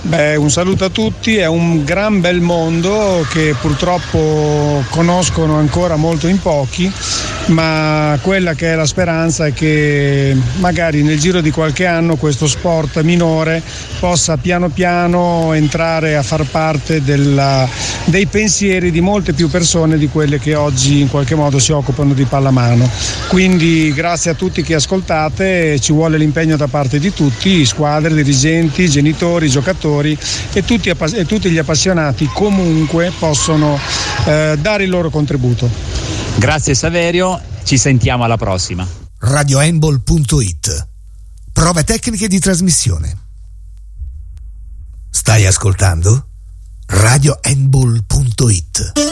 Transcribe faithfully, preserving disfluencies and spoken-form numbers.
Beh, un saluto a tutti, è un gran bel mondo che purtroppo conoscono ancora molto in pochi, ma quella che è la speranza è che magari nel giro di qualche anno questo sport minore possa piano piano entrare a far parte della, dei pensieri di molte più persone di quelle che oggi in qualche modo si occupano di pallamano. Quindi grazie a tutti che ascoltate, ci vuole l'impegno da parte di tutti, squadre, dirigenti, genitori, giocatori e tutti, e tutti gli appassionati comunque possono eh, dare il loro contributo. Grazie Saverio, ci sentiamo alla prossima. radio handball punto it. Prove tecniche di trasmissione. Stai ascoltando radio handball punto it.